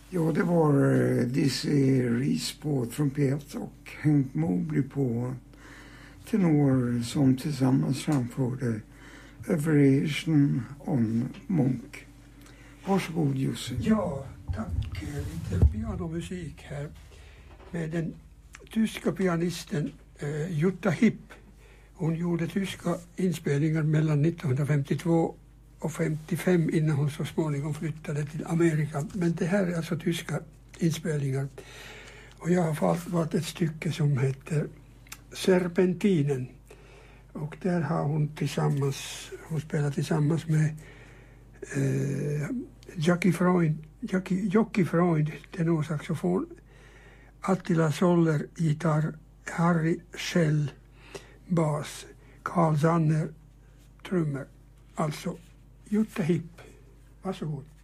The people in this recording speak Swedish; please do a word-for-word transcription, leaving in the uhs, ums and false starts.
Ja, det var Dizzy Reese på trumpet och Hank Mobley på tenor som tillsammans framförde A Variation on Monk. Varsågod Jussi. Ja, tack. Lite pianomusik här med den tyska pianisten eh, Jutta Hipp. Hon gjorde tyska inspelningar mellan nittonhundrafemtiotvå och femtiofem innan hon så småningom flyttade till Amerika. Men det här är alltså tyska inspelningar. Och jag har valt ett stycke som heter Serpentinen. Och där har hon tillsammans, hon spelar tillsammans med eh, Jackie Freund, Jackie, Jocki Freund, tenorsaxofon, Attila Soller, gitarr, Harry Schell, bas, Carl Zanner, trummor. Alltså Jutta Hipp. Varsågod.